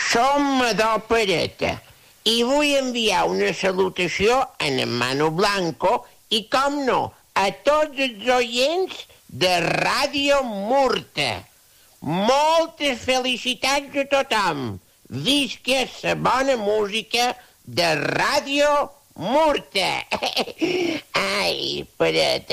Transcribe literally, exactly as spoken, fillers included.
Som Madó Pereta i vull enviar una salutació a en Manu Blanco i, com no, a tots els oients de Ràdio Murta. Moltes felicitats a tothom. Visca la bona música de Ràdio Murta. Ai, Pereta.